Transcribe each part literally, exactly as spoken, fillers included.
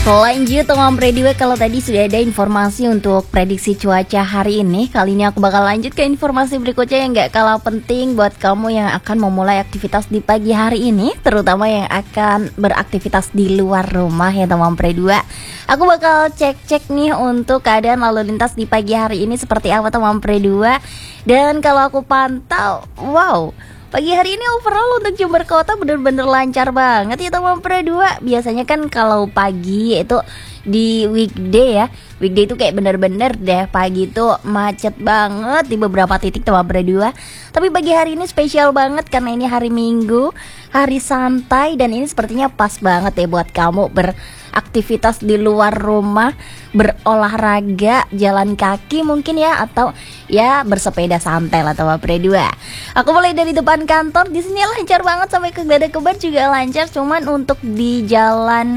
Lanjut teman Prediwe, kalau tadi sudah ada informasi untuk prediksi cuaca hari ini, kali ini aku bakal lanjut ke informasi berikutnya yang gak kalah penting buat kamu yang akan memulai aktivitas di pagi hari ini, terutama yang akan beraktivitas di luar rumah ya teman Prediwe. Aku bakal cek-cek nih untuk keadaan lalu lintas di pagi hari ini seperti apa teman Prediwe. Dan kalau aku pantau, wow, pagi hari ini overall untuk Jember Kota bener-bener lancar banget ya teman Prediwe. Biasanya kan kalau pagi itu di weekday ya, weekday itu kayak bener-bener deh pagi itu macet banget di beberapa titik teman Prediwe. Tapi pagi hari ini spesial banget karena ini hari Minggu, hari santai, dan ini sepertinya pas banget ya buat kamu beraktivitas di luar rumah, berolahraga, jalan kaki mungkin ya, atau ya bersepeda santai lah teman Prediwe. Aku mulai dari depan kantor, di sini lancar banget sampai ke Gada-Kebar juga lancar. Cuman untuk di jalan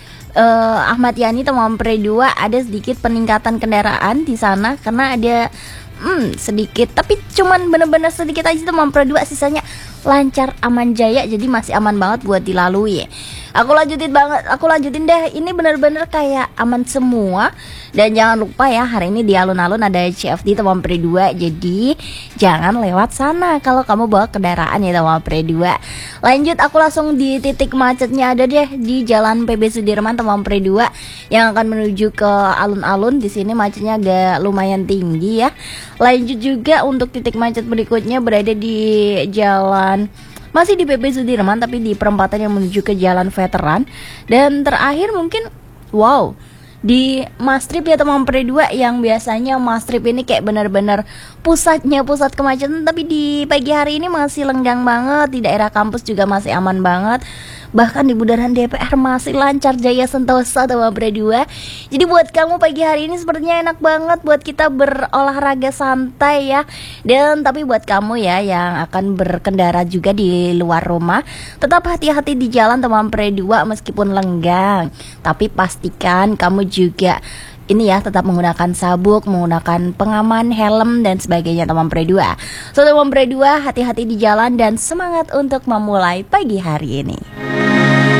uh, Ahmad Yani teman Prediwe ada sedikit peningkatan kendaraan di sana karena ada Hmm, sedikit, tapi cuman bener-bener sedikit aja teman Prediwe, sisanya lancar aman jaya, jadi masih aman banget buat dilalui. Aku lanjutin banget, aku lanjutin deh. Ini bener-bener kayak aman semua. Dan jangan lupa ya, hari ini di alun-alun ada C F D teman Prediwe, jadi jangan lewat sana kalau kamu bawa kendaraan ya teman Prediwe. Lanjut, aku langsung di titik macetnya ada deh di Jalan P B Sudirman teman Prediwe yang akan menuju ke alun-alun. Di sini macetnya agak lumayan tinggi ya. Lanjut juga untuk titik macet berikutnya berada di jalan, masih di P B Sudirman tapi di perempatan yang menuju ke Jalan Veteran. Dan terakhir mungkin wow, di Mastrip ya teman Prediwe, yang biasanya Mastrip ini kayak benar-benar pusatnya pusat kemacetan, tapi di pagi hari ini masih lenggang banget. Di daerah kampus juga masih aman banget. Bahkan di bundaran D P R masih lancar jaya sentosa teman Prediwe. Jadi buat kamu pagi hari ini sepertinya enak banget buat kita berolahraga santai ya. Dan tapi buat kamu ya yang akan berkendara juga di luar rumah, tetap hati-hati di jalan teman Prediwe meskipun lenggang. Tapi pastikan kamu juga ini ya, tetap menggunakan sabuk, menggunakan pengaman, helm, dan sebagainya teman Prediwe. So teman Prediwe, hati-hati di jalan dan semangat untuk memulai pagi hari ini.